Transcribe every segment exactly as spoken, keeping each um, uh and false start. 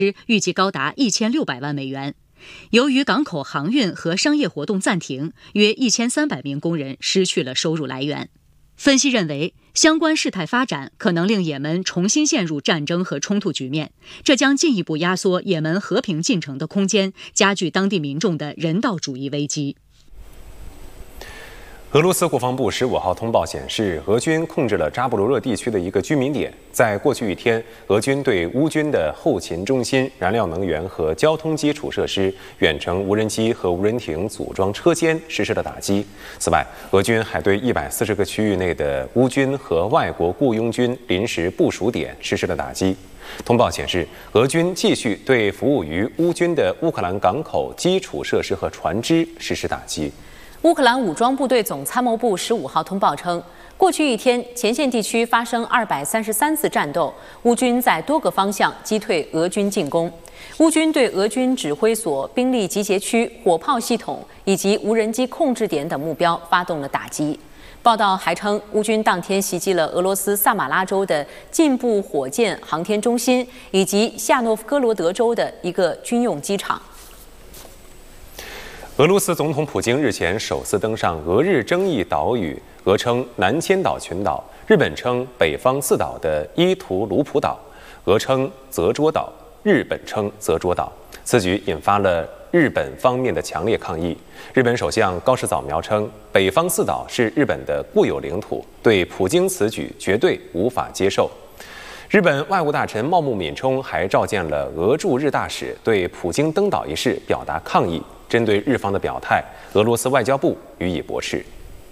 预计高达一千六百万美元。由于港口航运和商业活动暂停，约一千三百名工人失去了收入来源。分析认为，相关事态发展可能令也门重新陷入战争和冲突局面，这将进一步压缩也门和平进程的空间，加剧当地民众的人道主义危机。 俄罗斯国防部十五号通报显示，俄军控制了扎波罗热地区的一个居民点。在过去一天，俄军对乌军的后勤中心、燃料能源和交通基础设施、远程无人机和无人艇组装车间实施了打击。此外，俄军还对一百四十个区域内的乌军和外国雇佣军临时部署点实施了打击。通报显示，俄军继续对服务于乌军的乌克兰港口基础设施和船只实施打击。 乌克兰武装部队总参谋部十五号通报称，过去一天，前线地区发生二百三十三次战斗，乌军在多个方向击退俄军进攻。乌军对俄军指挥所、兵力集结区、火炮系统以及无人机控制点等目标发动了打击。报道还称，乌军当天袭击了俄罗斯萨马拉州的进步火箭航天中心，以及夏诺夫哥罗德州的一个军用机场。 俄罗斯总统普京日前首次登上俄日争议岛屿，俄称南千岛群岛，日本称北方四岛的伊图卢普岛，俄称泽捉岛，日本称泽捉岛。此举引发了日本方面的强烈抗议。日本首相高市早苗称，北方四岛是日本的固有领土，对普京此举绝对无法接受。日本外务大臣茂木敏充还召见了俄驻日大使，对普京登岛一事表达抗议。针对日方的表态，俄罗斯外交部予以驳斥。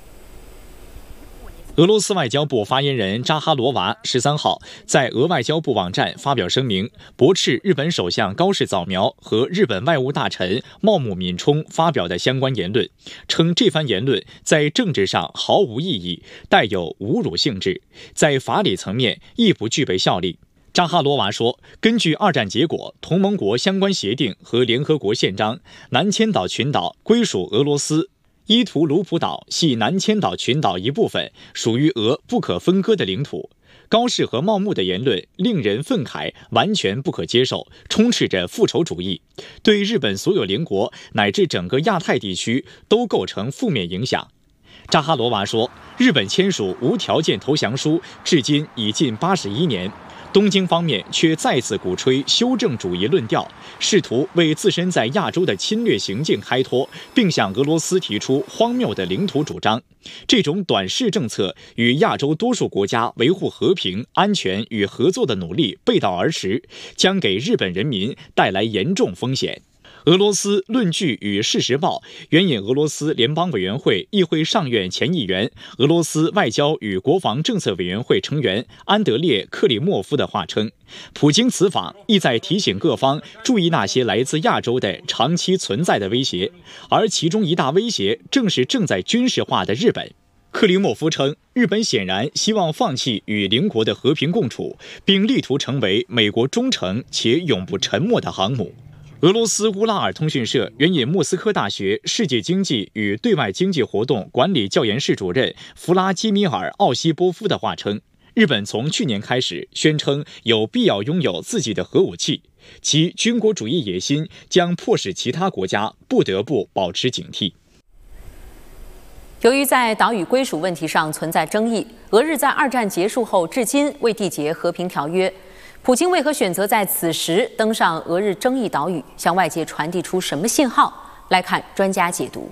俄罗斯外交部发言人扎哈罗娃十三号在俄外交部网站发表声明，驳斥日本首相高市早苗和日本外务大臣茂木敏充发表的相关言论，称这番言论在政治上毫无意义，带有侮辱性质，在法理层面亦不具备效力。扎哈罗娃说，根据二战结果、同盟国相关协定和联合国宪章，南千岛群岛归属俄罗斯，伊图卢普岛系南千岛群岛一部分，属于俄不可分割的领土。高市和茂木的言论令人愤慨，完全不可接受，充斥着复仇主义，对日本所有邻国乃至整个亚太地区都构成负面影响。扎哈罗娃说，日本签署无条件投降书至今已近八十一年。东京方面却再次鼓吹修正主义论调，试图为自身在亚洲的侵略行径开脱，并向俄罗斯提出荒谬的领土主张。这种短视政策与亚洲多数国家维护和平、安全与合作的努力背道而驰，将给日本人民带来严重风险。俄罗斯论据与事实报援引俄罗斯联邦委员会议会上院前议员、俄罗斯外交与国防政策委员会成员安德烈·克里莫夫的话称，普京此访意在提醒各方注意那些来自亚洲的长期存在的威胁，而其中一大威胁正是正在军事化的日本。克里莫夫称，日本显然希望放弃与邻国的和平共处，并力图成为美国忠诚且永不沉没的航母。俄罗斯乌拉尔通讯社援引莫斯科大学世界经济与对外经济活动管理教研室主任弗拉基米尔·奥西波夫的话称，日本从去年开始宣称有必要拥有自己的核武器，其军国主义野心将迫使其他国家不得不保持警惕。 由于在岛屿归属问题上存在争议，俄日在二战结束后至今未缔结和平条约。普京为何选择在此时登上俄日争议岛屿，向外界传递出什么信号？来看专家解读。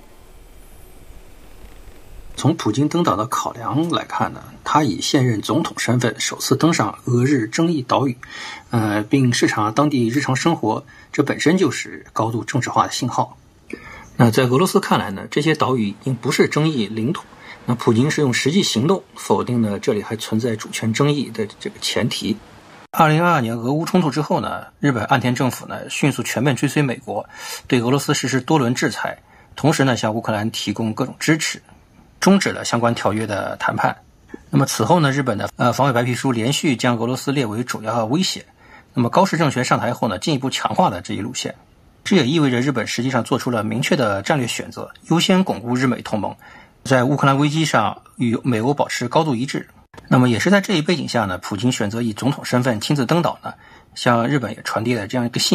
从普京登岛的考量来看呢，他以现任总统身份首次登上俄日争议岛屿，呃，并视察当地日常生活，这本身就是高度政治化的信号。那在俄罗斯看来呢，这些岛屿已经不是争议领土，那普京是用实际行动否定了这里还存在主权争议的这个前提。二零二二年俄乌冲突之后呢，日本岸田政府呢迅速全面追随美国，对俄罗斯实施多轮制裁，同时呢向乌克兰提供各种支持，终止了相关条约的谈判。那么此后呢，日本的呃防卫白皮书连续将俄罗斯列为主要威胁。那么高市政权上台后呢，进一步强化了这一路线。这也意味着日本实际上做出了明确的战略选择，优先巩固日美同盟，在乌克兰危机上与美欧保持高度一致。那么也是在这一背景下呢，普京选择以总统身份亲自登岛呢，向日本也传递了这样一个信